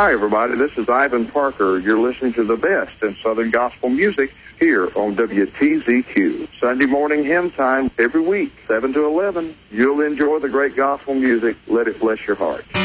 Hi, everybody. This is Ivan Parker. You're listening to the best in Southern gospel music here on WTZQ. Sunday morning hymn time every week, 7 to 11. You'll enjoy the great gospel music. Let it bless your heart.